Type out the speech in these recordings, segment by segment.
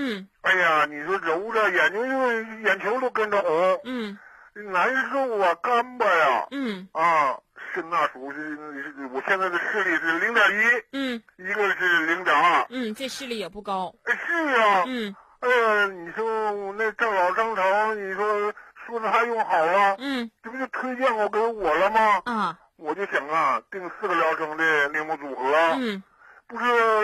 哎呀，你说揉着眼睛眼球都跟着红。难受啊，干巴呀。肾钠属是我现在的视力是0.1。一个是0.2。 这视力也不高。 是啊。哎呀，你说我那郑老张头，你说的他用好了。这不就推荐给我了吗？我就想订4个疗程的铃木组合。不是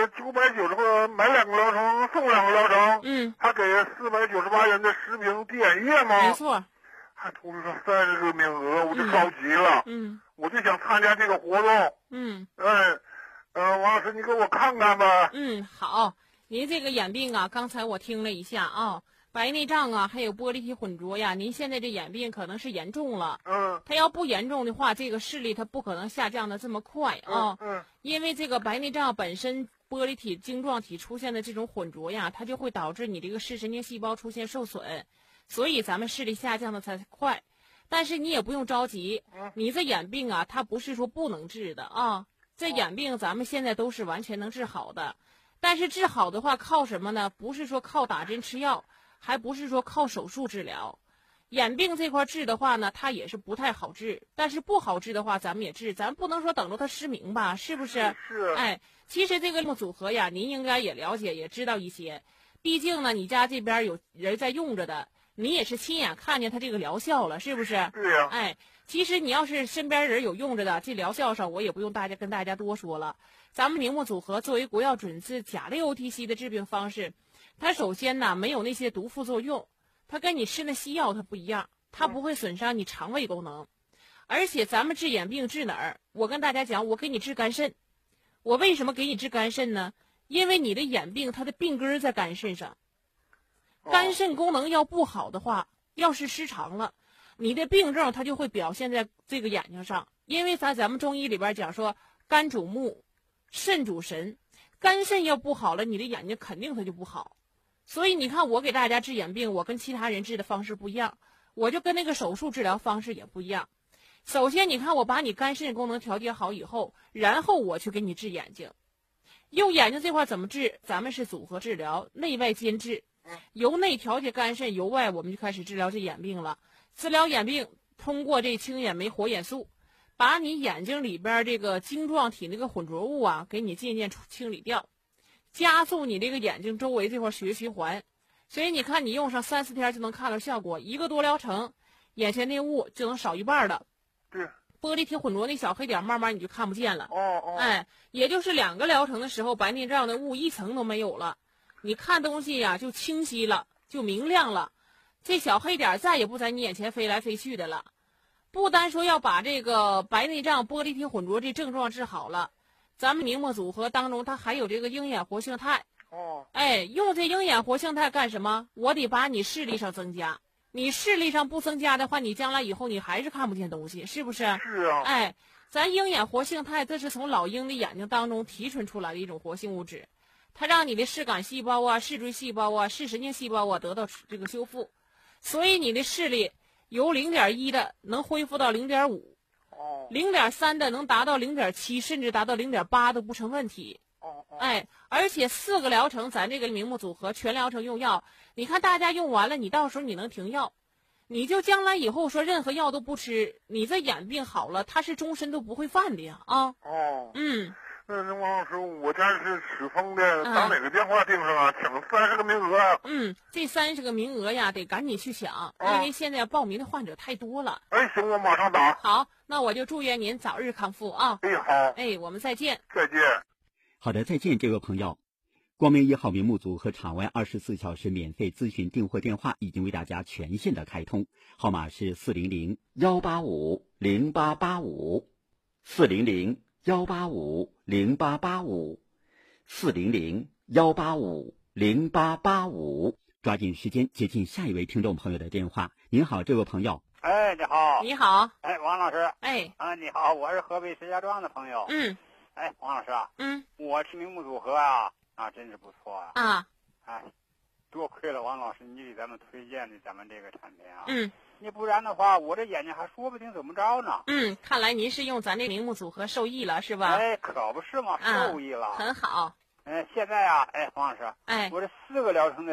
990买2个疗程送2个疗程。他给498元的10瓶滴眼液吗？ 没错。 还图了30个名额，我就着急了。我就想参加这个活动。王老师，你给我看看吧。 好，您这个眼病啊，刚才我听了一下啊，白内障啊，还有玻璃体混浊呀，您现在这眼病可能是严重了。它要不严重的话，这个视力它不可能下降的这么快啊。因为这个白内障本身玻璃体晶状体出现的这种混浊呀，它就会导致你这个视神经细胞出现受损。所以咱们视力下降的才快，但是你也不用着急。你这眼病啊，它不是说不能治的啊。这眼病咱们现在都是完全能治好的，但是治好的话靠什么呢？不是说靠打针吃药，还不是说靠手术治疗。眼病这块治的话呢，它也是不太好治，但是不好治的话咱们也治，咱不能说等着它失明吧，是不是？ 是。 其实这个组合呀，您应该也了解也知道一些，毕竟呢你家这边有人在用着的。你也是亲眼看见它这个疗效了，是不是？ 对呀。 其实你要是身边人有用着的，这疗效上我也不用跟大家多说了。咱们铃木组合作为国药准字钾类 OTC 的治病方式，它首先呢没有那些毒副作用，它跟你吃那西药它不一样，它不会损伤你肠胃功能。而且咱们治眼病治哪儿？我跟大家讲，我给你治肝肾。我为什么给你治肝肾呢？因为你的眼病它的病根在肝肾上。肝肾功能要不好的话，要是失常了，你的病症它就会表现在这个眼睛上。因为咱们中医里边讲说，肝主目，肾主神，肝肾要不好了，你的眼睛肯定它就不好。所以你看我给大家治眼病，我跟其他人治的方式不一样，我就跟那个手术治疗方式也不一样。首先你看我把你肝肾功能调节好以后，然后我去给你治眼睛。用眼睛这块怎么治？咱们是组合治疗，内外兼治。由内调节肝肾，由外我们就开始治疗这眼病了。治疗眼病通过这清眼酶活眼素，把你眼睛里边这个晶状体那个混浊物啊给你渐渐清理掉，加速你这个眼睛周围这块血液循环。所以你看你用上3、4天就能看到效果，1个多疗程眼前那雾就能少一半了。玻璃体混浊那小黑点慢慢你就看不见了。也就是2个疗程的时候，白内障的雾1层都没有了，你看东西呀就清晰了，就明亮了，这小黑点再也不在你眼前飞来飞去的了。不单说要把这个白内障玻璃体混浊这症状治好了，咱们铃木组合当中它还有这个鹰眼活性肽。用这鹰眼活性肽干什么？我得把你视力上增加，你视力上不增加的话，你将来以后你还是看不见东西，是不是？ 是啊。 咱鹰眼活性肽这是从老鹰的眼睛当中提纯出来的一种活性物质，它让你的视感细胞啊、视锥细胞啊、视神经细胞啊得到这个修复，所以你的视力由0.1的能恢复到0.5，0.3的能达到0.7，甚至达到0.8都不成问题。而且4个疗程，咱这个铃木组合全疗程用药，你看大家用完了，你到时候你能停药，你就将来以后说任何药都不吃，你这眼病好了，它是终身都不会犯的呀啊。 那王老师，我家是赤峰的，打哪个电话订上啊？抢30个名额啊？ 这30个名额呀，得赶紧去抢，因为现在报名的患者太多了。 行，我马上打。 好，那我就祝愿您早日康复啊。 好。 我们再见。 再见。 好的，再见，这位朋友。光明1号铃木组和场外24小时免费咨询订货电话已经为大家全线的开通，号码是400-185-0885，400-185-0885，400-185-0885。抓紧时间接近下一位听众朋友的电话。您好，这位朋友。 你好。 你好。 王老师。你好，我是河北石家庄的朋友。王老师啊。我听铃木组合啊，真是不错啊。多亏了王老师你给咱们推荐的咱们这个产品啊。你不然的话，我这眼睛还说不定怎么着呢。 看来您是用咱这铃木组合受益了是吧？ 可不是嘛，受益了。 很好。 现在啊，王老师。我这4个疗程的